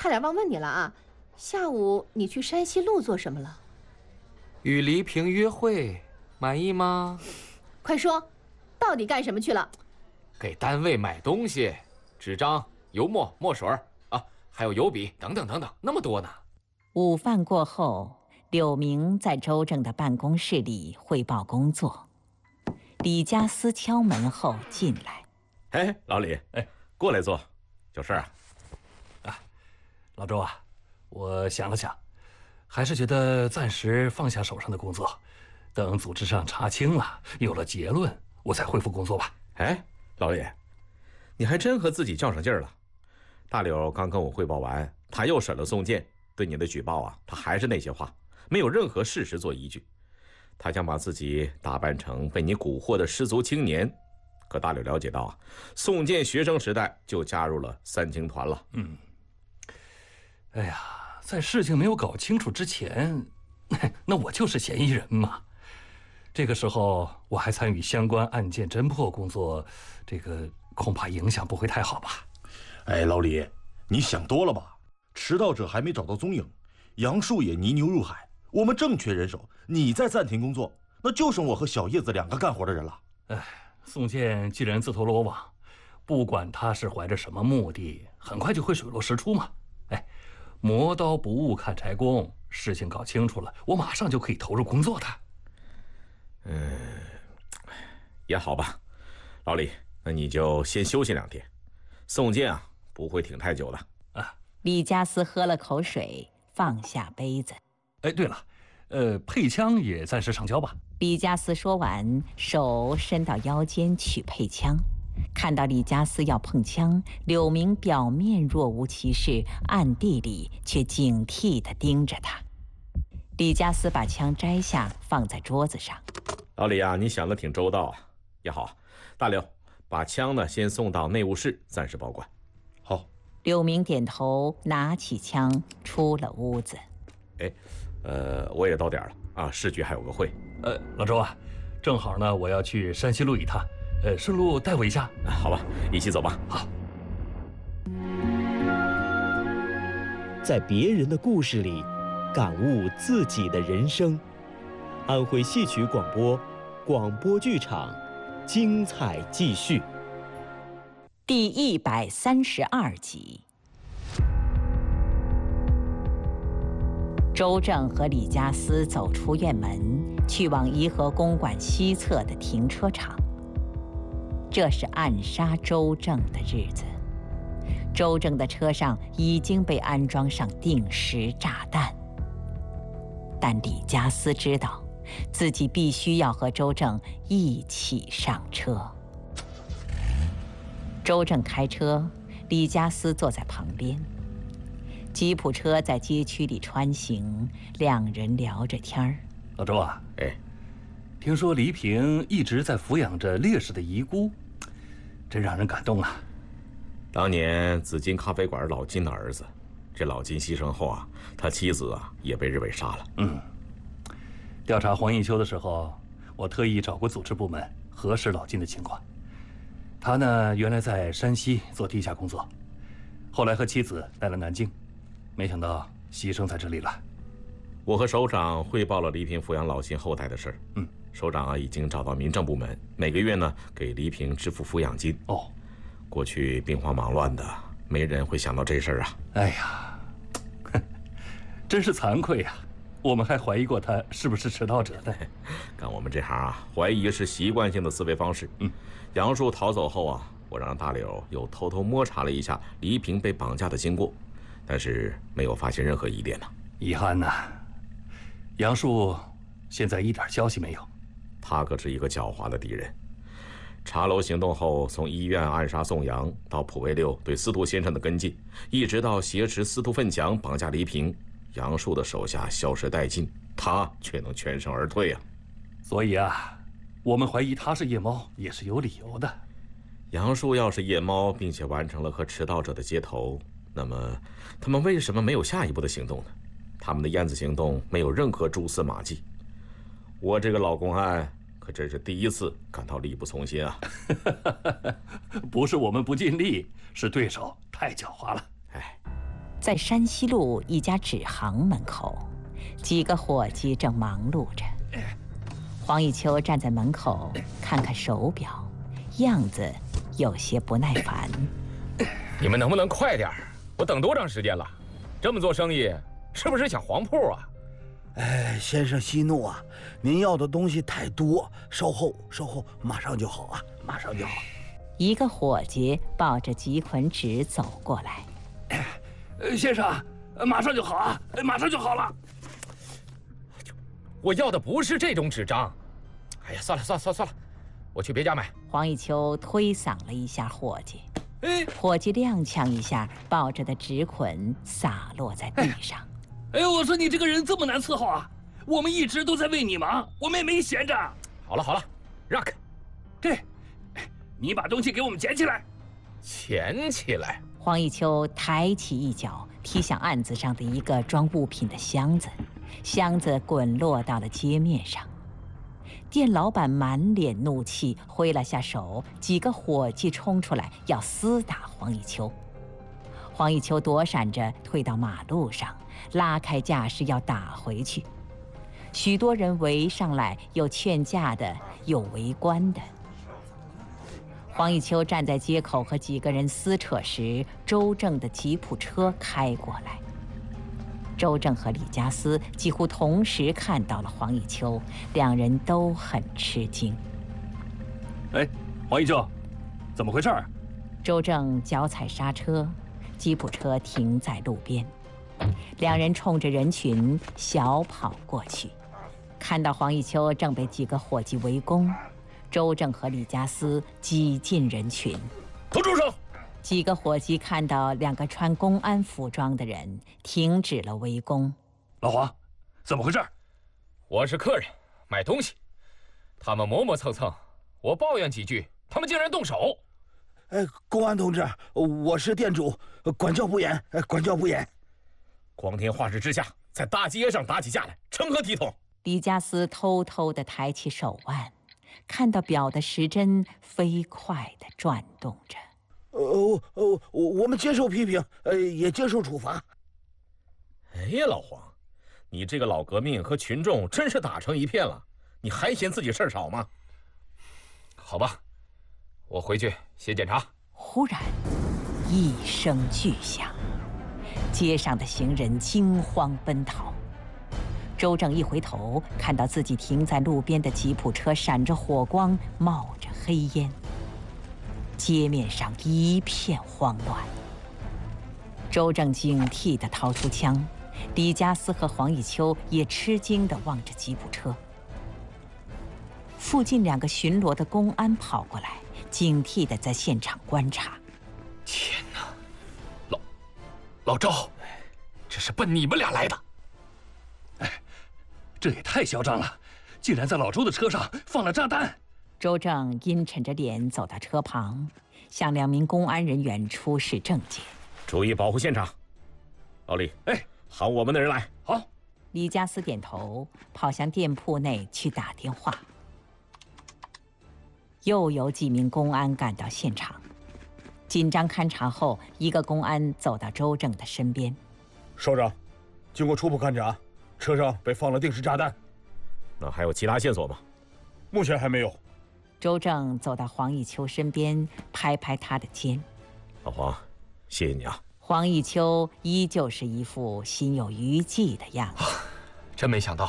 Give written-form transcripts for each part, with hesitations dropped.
差点忘问你了啊，下午你去山西路做什么了？ 与黎平约会，满意吗？ 快说，到底干什么去了？ 给单位买东西，纸张、油墨、墨水啊，还有油笔等等等等，那么多呢。 午饭过后，柳明在周正的办公室里汇报工作。李家私敲门后进来。 哎，老李，过来坐，有事啊？ 老周啊，我想了想，还是觉得暂时放下手上的工作，等组织上查清了，有了结论，我再恢复工作吧。 哎，老李，你还真和自己较上劲儿了。大柳刚跟我汇报完，他又审了宋建对你的举报啊，他还是那些话，没有任何事实做依据。他想把自己打扮成被你蛊惑的失足青年，可大柳了解到啊，宋建学生时代就加入了三青团了。 哎呀，在事情没有搞清楚之前，那我就是嫌疑人嘛。这个时候我还参与相关案件侦破工作，这个恐怕影响不会太好吧？ 哎，老李，你想多了吧？迟到者还没找到踪影，杨树也泥牛入海，我们正缺人手，你再暂停工作，那就剩我和小叶子两个干活的人了。 宋建既然自投罗网，不管他是怀着什么目的，很快就会水落石出嘛。磨刀不误砍柴工，事情搞清楚了，我马上就可以投入工作的。 也好吧，老李，那你就先休息2天。宋建啊，不会挺太久的。 李家私喝了口水，放下杯子。 对了，配枪也暂时上交吧。 李家私说完，手伸到腰间取配枪。看到李家私要碰枪，柳明表面若无其事，暗地里却警惕地盯着他。李家私把枪摘下，放在桌子上。 老李啊，你想得挺周到啊。也好，大柳，把枪呢先送到内务室暂时保管。 好。 柳明点头，拿起枪出了屋子。 我也到点了啊，市局还有个会。 老周啊，正好呢，我要去山西路一趟，顺路带我一下。 好吧，一起走吧。 好。 在别人的故事里，感悟自己的人生。安徽戏曲广播，广播剧场，精彩继续。 第132集。周正和李家私走出院门，去往颐和公馆西侧的停车场。这是暗杀周正的日子。周正的车上已经被安装上定时炸弹，但李家私知道，自己必须要和周正一起上车。周正开车，李家私坐在旁边。吉普车在街区里穿行，两人聊着天儿。 老周啊，听说黎平一直在抚养着烈士的遗孤，真让人感动啊。 当年紫金咖啡馆老金的儿子，这老金牺牲后啊，他妻子啊也被日伪杀了。 调查黄义秋的时候，我特意找过组织部门核实老金的情况。他呢，原来在山西做地下工作，后来和妻子来了南京，没想到牺牲在这里了。 我和首长汇报了黎平抚养老金后代的事儿。首长啊已经找到民政部门，每个月呢给黎平支付抚养金。过去兵荒马乱的，没人会想到这事儿啊。 哎呀，真是惭愧呀！我们还怀疑过他是不是迟到者呢。 干我们这行啊，怀疑是习惯性的思维方式。杨树逃走后啊，我让大柳又偷偷摸查了一下黎平被绑架的经过，但是没有发现任何疑点呢。 遗憾呐，杨树现在一点消息没有。 他可是一个狡猾的敌人。茶楼行动后，从医院暗杀宋阳，到普卫六对司徒先生的跟进，一直到挟持司徒奋强绑架黎平，杨树的手下消失殆尽，他却能全身而退啊！ 所以啊，我们怀疑他是夜猫也是有理由的。 杨树要是夜猫，并且完成了和迟到者的接头，那么他们为什么没有下一步的行动呢？他们的燕子行动没有任何蛛丝马迹。我这个老公安可真是第一次感到力不从心啊！ 不是我们不尽力，是对手太狡猾了。 在山西路一家纸行门口，几个伙计正忙碌着。黄以秋站在门口，看看手表，样子有些不耐烦。 你们能不能快点儿？我等多长时间了？这么做生意，是不是想黄铺啊？ 哎，先生息怒啊！您要的东西太多，稍后，马上就好啊，马上就好。 一个伙计抱着几捆纸走过来。 先生，马上就好啊，马上就好了。 我要的不是这种纸张。哎呀，算了，我去别家买。 黄以秋推搡了一下伙计，伙计踉跄一下，抱着的纸捆洒落在地上。 哎，我说你这个人这么难伺候啊！我们一直都在为你忙，我们也没闲着。 好了，让开。 对，你把东西给我们捡起来。 捡起来。 黄以秋抬起一脚，踢向案子上的一个装物品的箱子，箱子滚落到了街面上。店老板满脸怒气，挥了下手，几个伙计冲出来要厮打黄以秋。黄以秋躲闪着退到马路上，拉开架势要打回去。许多人围上来，有劝架的，有围观的。黄以秋站在街口和几个人撕扯时，周正的吉普车开过来。周正和李家私几乎同时看到了黄以秋，两人都很吃惊。 哎，黄以秋，怎么回事？ 周正脚踩刹车，吉普车停在路边，两人冲着人群小跑过去。看到黄以秋正被几个伙计围攻，周正和李家私挤进人群。 都住手！ 几个伙计看到两个穿公安服装的人，停止了围攻。 老黄，怎么回事？ 我是客人，买东西，他们磨磨蹭蹭，我抱怨几句，他们竟然动手。 哎，公安同志，我是店主，管教不严，管教不严。 光天化日之下，在大街上打起架来，成何体统？ 李家私偷偷地抬起手腕，看到表的时针飞快地转动着。 我们接受批评，也接受处罚。 哎呀，老黄，你这个老革命和群众真是打成一片了，你还嫌自己事儿少吗？ 好吧，我回去写检查。 忽然，一声巨响，街上的行人惊慌奔逃。周正一回头，看到自己停在路边的吉普车闪着火光，冒着黑烟。街面上一片慌乱。周正警惕地掏出枪，李家私和黄以秋也吃惊地望着吉普车。附近两个巡逻的公安跑过来，警惕地在现场观察。 天哪，老周，这是奔你们俩来的！ 哎，这也太嚣张了，竟然在老周的车上放了炸弹！ 周正阴沉着脸走到车旁，向两名公安人员出示证件。 注意保护现场。老李，喊我们的人来。 好。 李家私点头，跑向店铺内去打电话。又有几名公安赶到现场，紧张勘查后，一个公安走到周正的身边。 首长，经过初步勘查，车上被放了定时炸弹。 那还有其他线索吗？ 目前还没有。 周正走到黄以秋身边，拍拍他的肩。 老黄，谢谢你啊。 黄以秋依旧是一副心有余悸的样子。 真没想到，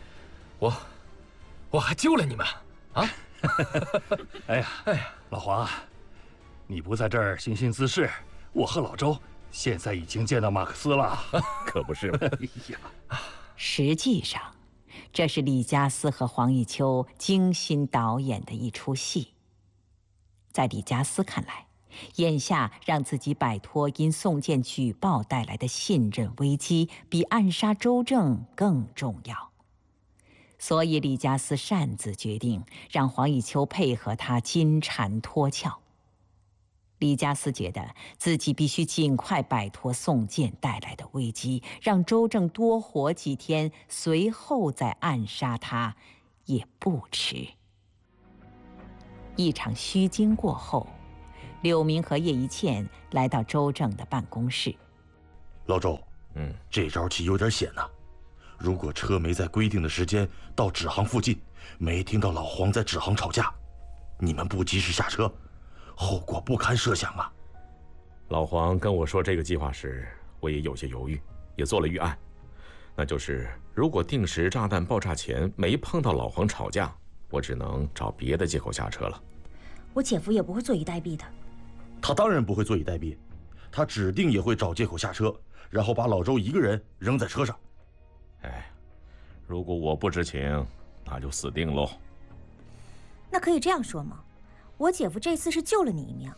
我还救了你们啊！ 哎呀，老黄，你不在这儿惺惺滋事，我和老周现在已经见到马克思了。 可不是嘛。 哎呀， 实际上，这是李家私和黄以秋精心导演的一出戏。在李家私看来，眼下让自己摆脱因宋建举报带来的信任危机，比暗杀周正更重要。所以李家私擅自决定让黄以秋配合他金蝉脱壳。李家私觉得自己必须尽快摆脱宋建带来的危机，让周正多活几天，随后再暗杀他也不迟。一场虚惊过后，柳明和叶一茜来到周正的办公室。 老周，这招棋有点险呐。如果车没在规定的时间到纸行附近，没听到老黄在纸行吵架，你们不及时下车，后果不堪设想啊。 老黄跟我说这个计划时，我也有些犹豫，也做了预案，那就是如果定时炸弹爆炸前没碰到老黄吵架，我只能找别的借口下车了。 我姐夫也不会坐以待毙的。 他当然不会坐以待毙，他指定也会找借口下车，然后把老周一个人扔在车上。 哎，如果我不知情，那就死定喽。 那可以这样说吗？我姐夫这次是救了你一命。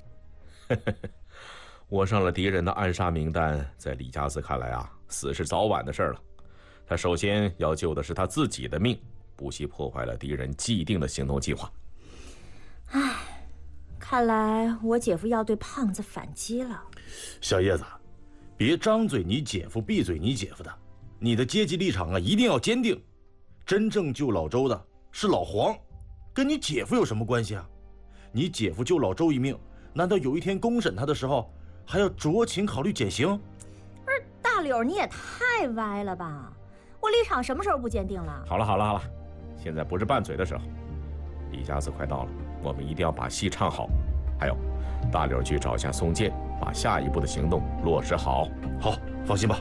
我上了敌人的暗杀名单，在李加斯看来啊，死是早晚的事了。他首先要救的是他自己的命，不惜破坏了敌人既定的行动计划。 唉，看来我姐夫要对胖子反击了。 小叶子，别张嘴你姐夫闭嘴你姐夫的，你的阶级立场啊一定要坚定。真正救老周的是老黄，跟你姐夫有什么关系啊？你姐夫救老周一命，难道有一天公审他的时候还要酌情考虑减刑？ 不是大柳，你也太歪了吧！我立场什么时候不坚定了？ 好了，现在不是拌嘴的时候。李加斯快到了，我们一定要把戏唱好。还有，大柳去找下宋健，把下一步的行动落实好。 好，放心吧。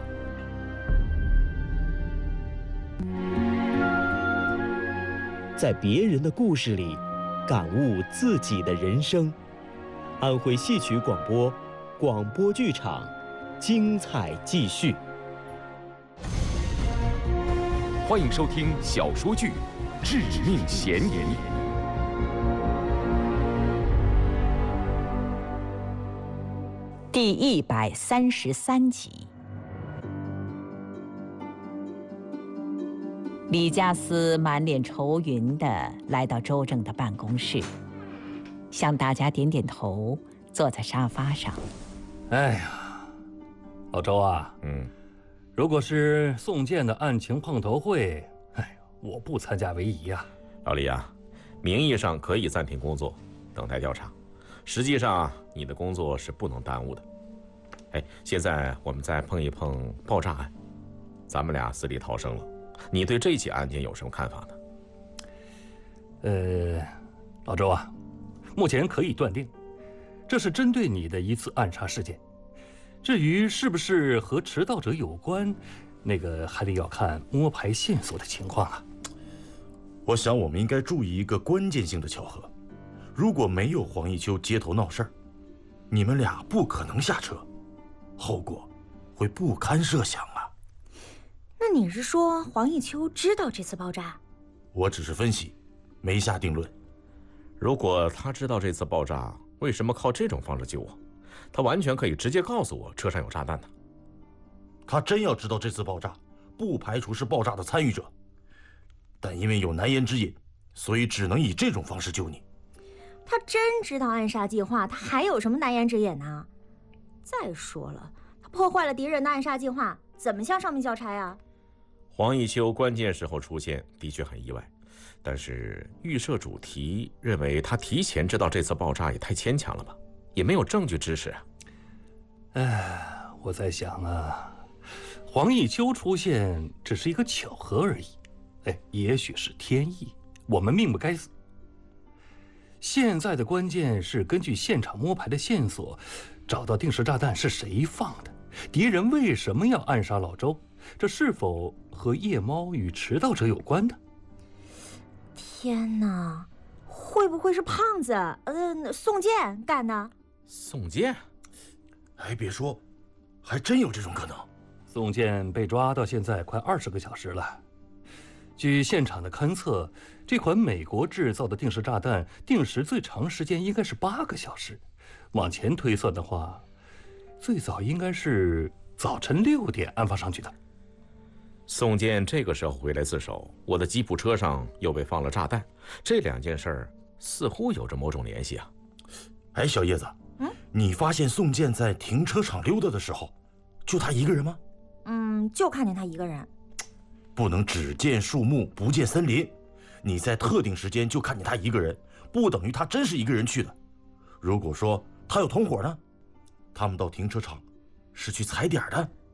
在别人的故事里，感悟自己的人生。安徽戏曲广播，广播剧场，精彩继续。 欢迎收听小说剧《致命嫌疑》 第133集。李加斯满脸愁云地来到周正的办公室，向大家点点头，坐在沙发上。 哎呀，老周啊，如果是宋健的案情碰头会，我不参加为宜呀。 老李啊，名义上可以暂停工作，等待调查，实际上你的工作是不能耽误的。现在我们再碰一碰爆炸案，咱们俩死里逃生了。你对这起案件有什么看法呢？老周啊，目前可以断定，这是针对你的一次暗杀事件。至于是不是和迟到者有关，那个还得要看摸排线索的情况啊。 我想我们应该注意一个关键性的巧合：如果没有黄一秋街头闹事儿，你们俩不可能下车，后果会不堪设想啊。 那你是说黄一秋知道这次爆炸？ 我只是分析，没下定论。 如果他知道这次爆炸，为什么靠这种方式救我？他完全可以直接告诉我车上有炸弹的。 他真要知道这次爆炸，不排除是爆炸的参与者，但因为有难言之隐，所以只能以这种方式救你。 他真知道暗杀计划，他还有什么难言之隐呢？再说了，他破坏了敌人的暗杀计划，怎么向上面交差啊？ 黄一秋关键时候出现的确很意外，但是预设主题认为他提前知道这次爆炸也太牵强了吧，也没有证据支持啊。 我在想啊，黄一秋出现只是一个巧合而已，也许是天意，我们命不该死。现在的关键是根据现场摸排的线索，找到定时炸弹是谁放的，敌人为什么要暗杀老周，这是否和夜猫与迟到者有关的？ 天哪，会不会是胖子宋健干的？ 宋健？ 别说，还真有这种可能。 宋健被抓到现在快20个小时了。据现场的勘测，这款美国制造的定时炸弹定时最长时间应该是8个小时。往前推算的话，最早应该是早晨6点安放上去的。 宋健这个时候回来自首，我的吉普车上又被放了炸弹，这2件事儿似乎有着某种联系啊。 小叶子，你发现宋健在停车场溜达的时候，就他一个人吗？ 就看见他一个人。 不能只见树木不见森林，你在特定时间就看见他一个人，不等于他真是一个人去的。如果说他有同伙呢，他们到停车场是去踩点的。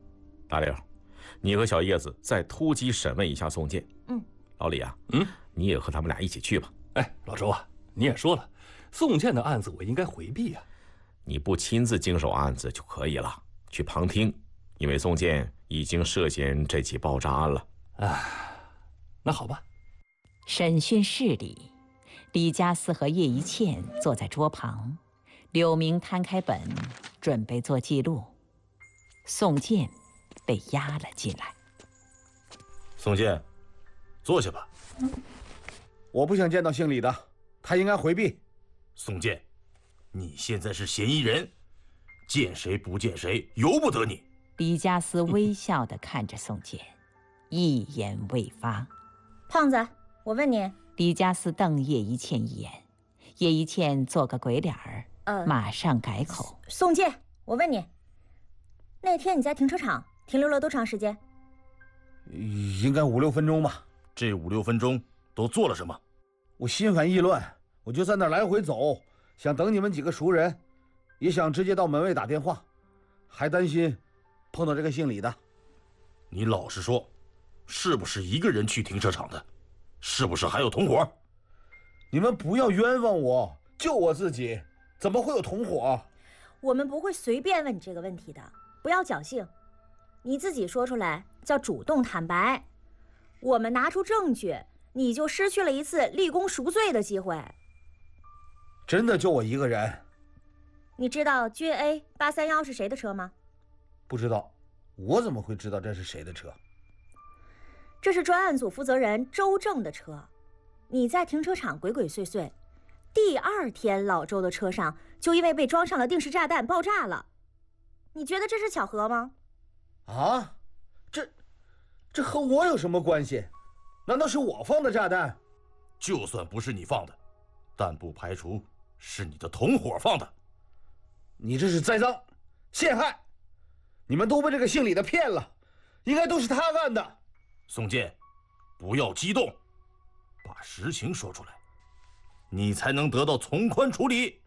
大刘，你和小叶子再突击审问一下宋建。老李啊，你也和他们俩一起去吧。 哎，老周啊，你也说了，宋建的案子我应该回避啊。 你不亲自经手案子就可以了，去旁听，因为宋建已经涉嫌这起爆炸案了。 那好吧。 审讯室里，李家思和叶一茜坐在桌旁，柳明摊开本，准备做记录。宋建被押了进来。 宋建，坐下吧。 我不想见到姓李的，他应该回避。 宋建，你现在是嫌疑人，见谁不见谁，由不得你。 李家思微笑地看着宋建，一言未发。 胖子，我问你。 李家思瞪叶一茜一眼，叶一茜做个鬼脸儿，马上改口。 宋建，我问你，那天你在停车场停留了多长时间？ 应该5、6分钟吧。 这5、6分钟都做了什么？ 我心烦意乱，我就在那儿来回走，想等你们几个熟人，也想直接到门卫打电话，还担心碰到这个姓李的。 你老实说，是不是一个人去停车场的？是不是还有同伙？ 你们不要冤枉我，就我自己，怎么会有同伙？ 我们不会随便问你这个问题的，不要侥幸。你自己说出来叫主动坦白，我们拿出证据，你就失去了一次立功赎罪的机会。 真的就我一个人？ 你知道君 A831是谁的车吗？ 不知道，我怎么会知道这是谁的车？ 这是专案组负责人周正的车。你在停车场鬼鬼祟祟，第2天老周的车上就因为被装上了定时炸弹爆炸了。你觉得这是巧合吗？ 啊，这和我有什么关系？难道是我放的炸弹？ 就算不是你放的，但不排除是你的同伙放的。 你这是栽赃陷害，你们都被这个姓李的骗了，应该都是他干的。 宋建，不要激动，把实情说出来，你才能得到从宽处理。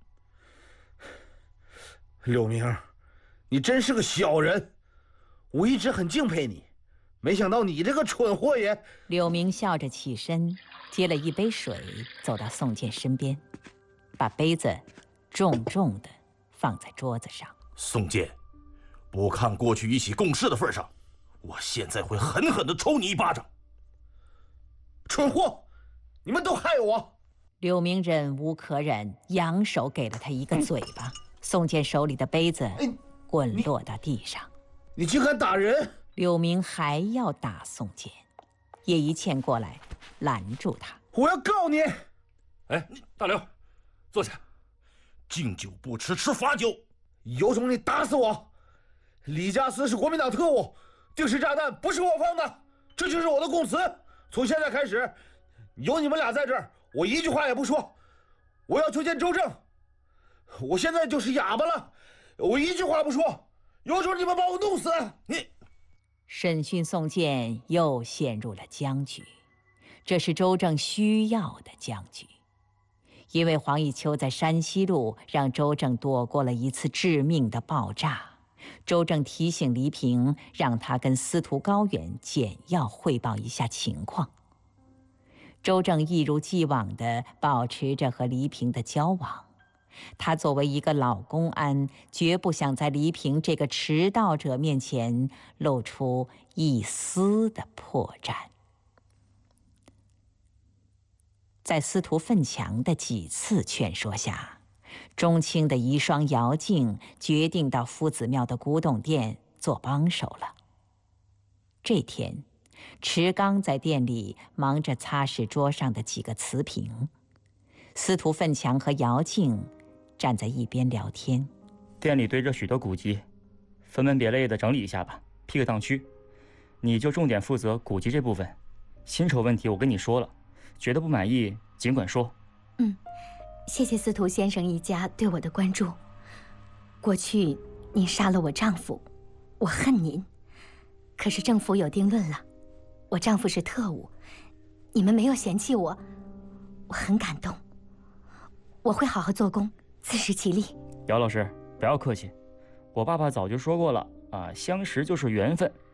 柳明，你真是个小人，我一直很敬佩你，没想到你这个蠢货也…… 柳明笑着起身，接了一杯水，走到宋建身边，把杯子重重地放在桌子上。 宋建，不看过去一起共事的份上，我现在会狠狠地抽你一巴掌。 蠢货，你们都害我！ 柳明忍无可忍，扬手给了他一个嘴巴。宋建手里的杯子滚落到地上。 你竟敢打人！ 柳明还要打宋建，叶一茜过来拦住他。 我要告你！ 哎，大刘，坐下。 敬酒不吃吃罚酒， 有种你打死我！李家思是国民党特务，定时炸弹不是我放的，这就是我的供词。从现在开始，有你们俩在这儿，我一句话也不说。我要求见周正。我现在就是哑巴了，我一句话不说，有种你们把我弄死！你。 审讯宋建又陷入了僵局，这是周正需要的僵局。因为黄以秋在山西路让周正躲过了一次致命的爆炸，周正提醒黎平，让他跟司徒高远简要汇报一下情况。周正一如既往地保持着和黎平的交往，他作为一个老公安，绝不想在黎平这个迟到者面前露出一丝的破绽。在司徒奋强的几次劝说下，中青的遗孀姚静决定到夫子庙的古董店做帮手了。这天，池刚在店里忙着擦拭桌上的几个瓷瓶，司徒奋强和姚静站在一边聊天。 店里堆着许多古籍，分门别类的整理一下吧，批个档区。你就重点负责古籍这部分，薪酬问题我跟你说了，觉得不满意尽管说。 谢谢司徒先生一家对我的关注。过去您杀了我丈夫，我恨您，可是政府有定论了，我丈夫是特务，你们没有嫌弃我，我很感动。我会好好做工，自食其力。 姚老师，不要客气，我爸爸早就说过了啊，相识就是缘分。